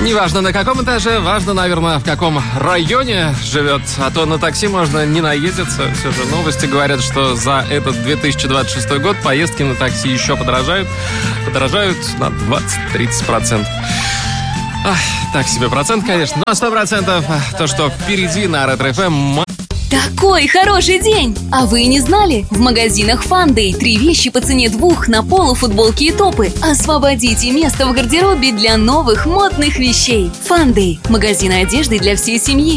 Неважно на каком этаже, важно, наверное, в каком районе живет. А то на такси можно не наездиться. Все же новости говорят, что за этот 2026 год поездки на такси еще подорожают. Подорожают на 20-30%. Ах, так себе процент, конечно. Но 100% то, что впереди на Ретро-ФМ. Такой хороший день! А вы не знали? В магазинах Фандэй 3 вещи по цене 2 на полу, футболки и топы. Освободите место в гардеробе для новых модных вещей. Фандэй – магазин одежды для всей семьи.